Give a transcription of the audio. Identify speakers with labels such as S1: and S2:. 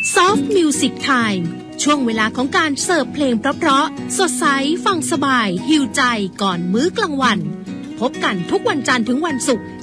S1: Soft Music Time ช่วงเวลาของการเสิร์ฟเพลงเพราะๆสดใสฟังสบายหิวใจก่อนมื้อกลางวันพบกันทุกวันจันทร์ถึงวันศุกร์